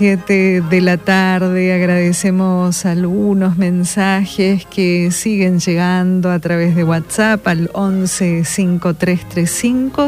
7 de la tarde, agradecemos algunos mensajes que siguen llegando a través de WhatsApp al 11 5335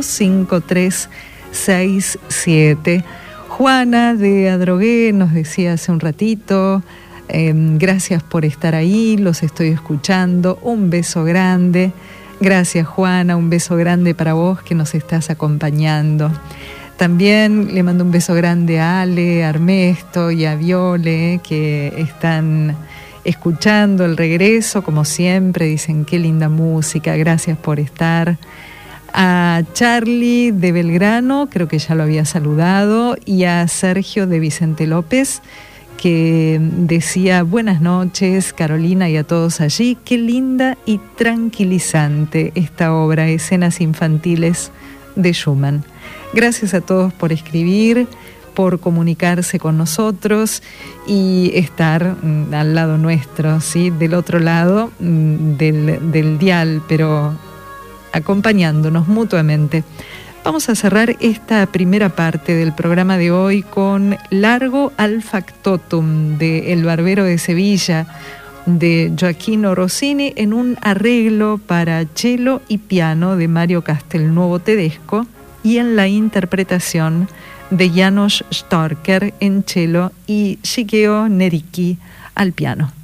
5367. Juana de Adrogué nos decía hace un ratito, gracias por estar ahí, los estoy escuchando, un beso grande. Gracias, Juana, un beso grande para vos que nos estás acompañando. También le mando un beso grande a Ale, a Armesto y a Viole, que están escuchando el regreso, como siempre, dicen qué linda música, gracias por estar. A Charlie de Belgrano, creo que ya lo había saludado, y a Sergio de Vicente López, que decía buenas noches, Carolina, y a todos allí, qué linda y tranquilizante esta obra, Escenas Infantiles de Schumann. Gracias a todos por escribir, por comunicarse con nosotros y estar al lado nuestro, ¿sí? Del otro lado del dial, pero acompañándonos mutuamente. Vamos a cerrar esta primera parte del programa de hoy con Largo al Factotum de El Barbero de Sevilla, de Gioachino Rossini, en un arreglo para cello y piano de Mario Castelnuovo Tedesco, y en la interpretación de János Storker en cello y Shigeo Neriki al piano.